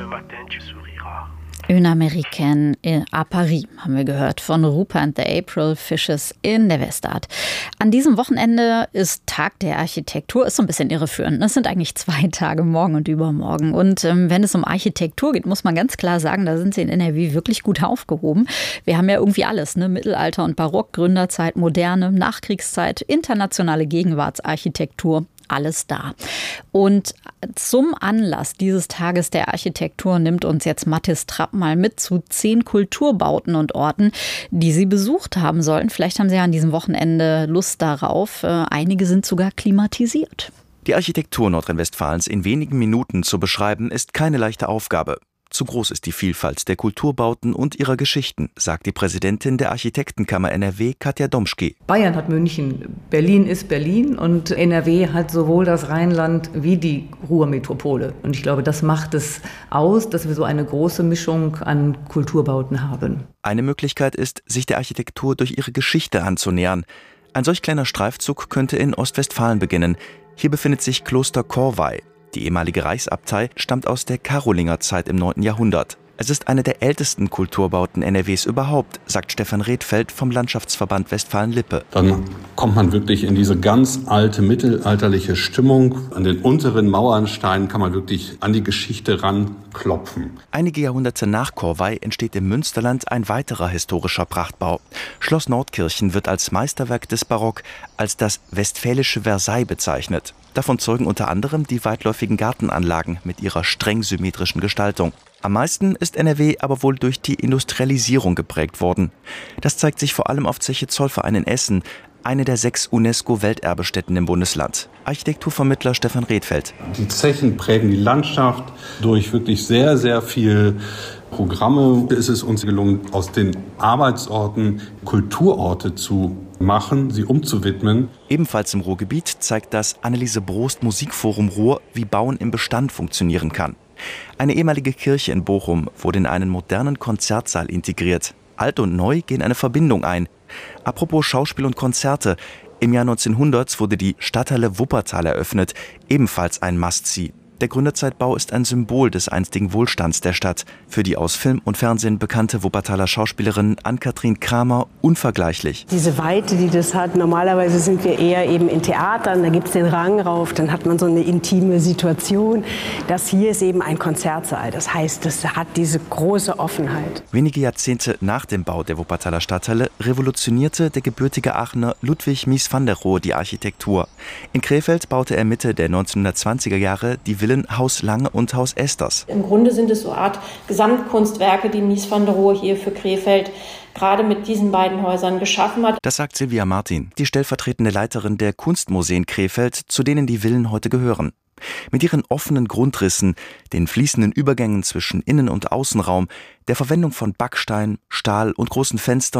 Une Américaine à Paris, haben wir gehört, von Rooper and the April Fishes in der Westart. An diesem Wochenende ist Tag der Architektur, ist so ein bisschen irreführend. Es sind eigentlich 2 Tage, morgen und übermorgen. Und wenn es um Architektur geht, muss man ganz klar sagen, da sind sie in NRW wirklich gut aufgehoben. Wir haben ja irgendwie alles, ne? Mittelalter und Barock, Gründerzeit, Moderne, Nachkriegszeit, internationale Gegenwartsarchitektur. Alles da. Und zum Anlass dieses Tages der Architektur nimmt uns jetzt Mathis Trapp mal mit zu 10 Kulturbauten und Orten, die Sie besucht haben sollten. Vielleicht haben Sie ja an diesem Wochenende Lust darauf. Einige sind sogar klimatisiert. Die Architektur Nordrhein-Westfalens in wenigen Minuten zu beschreiben, ist keine leichte Aufgabe. Zu groß ist die Vielfalt der Kulturbauten und ihrer Geschichten, sagt die Präsidentin der Architektenkammer NRW, Katja Domschke. Bayern hat München, Berlin ist Berlin und NRW hat sowohl das Rheinland wie die Ruhrmetropole. Und ich glaube, das macht es aus, dass wir so eine große Mischung an Kulturbauten haben. Eine Möglichkeit ist, sich der Architektur durch ihre Geschichte anzunähern. Ein solch kleiner Streifzug könnte in Ostwestfalen beginnen. Hier befindet sich Kloster Corvey. Die ehemalige Reichsabtei stammt aus der Karolingerzeit im 9. Jahrhundert. Es ist eine der ältesten Kulturbauten NRWs überhaupt, sagt Stefan Rethfeld vom Landschaftsverband Westfalen-Lippe. Dann kommt man wirklich in diese ganz alte mittelalterliche Stimmung. An den unteren Mauernsteinen kann man wirklich an die Geschichte ranklopfen. Einige Jahrhunderte nach Corvey entsteht im Münsterland ein weiterer historischer Prachtbau. Schloss Nordkirchen wird als Meisterwerk des Barock, als das westfälische Versailles bezeichnet. Davon zeugen unter anderem die weitläufigen Gartenanlagen mit ihrer streng symmetrischen Gestaltung. Am meisten ist NRW aber wohl durch die Industrialisierung geprägt worden. Das zeigt sich vor allem auf Zeche Zollverein in Essen, eine der 6 UNESCO-Welterbestätten im Bundesland. Architekturvermittler Stefan Rethfeld. Die Zechen prägen die Landschaft durch wirklich sehr, sehr viel Programme. Es ist uns gelungen, aus den Arbeitsorten Kulturorte zu machen, sie umzuwidmen. Ebenfalls im Ruhrgebiet zeigt das Anneliese Brost Musikforum Ruhr, wie Bauen im Bestand funktionieren kann. Eine ehemalige Kirche in Bochum wurde in einen modernen Konzertsaal integriert. Alt und neu gehen eine Verbindung ein. Apropos Schauspiel und Konzerte. Im Jahr 1900 wurde die Stadthalle Wuppertal eröffnet, ebenfalls ein Must-See. Der Gründerzeitbau ist ein Symbol des einstigen Wohlstands der Stadt. Für die aus Film und Fernsehen bekannte Wuppertaler Schauspielerin Ann-Kathrin Kramer unvergleichlich. Diese Weite, die das hat, normalerweise sind wir eher eben in Theatern, da gibt es den Rang rauf, dann hat man so eine intime Situation. Das hier ist eben ein Konzertsaal, das heißt, das hat diese große Offenheit. Wenige Jahrzehnte nach dem Bau der Wuppertaler Stadthalle revolutionierte der gebürtige Aachener Ludwig Mies van der Rohe die Architektur. In Krefeld baute er Mitte der 1920er Jahre die Villen Haus Lange und Haus Esters. Im Grunde sind es so Art Gesamtkunstwerke, die Mies van der Rohe hier für Krefeld gerade mit diesen beiden Häusern geschaffen hat. Das sagt Silvia Martin, die stellvertretende Leiterin der Kunstmuseen Krefeld, zu denen die Villen heute gehören. Mit ihren offenen Grundrissen, den fließenden Übergängen zwischen Innen- und Außenraum, der Verwendung von Backstein, Stahl und großen Fenstern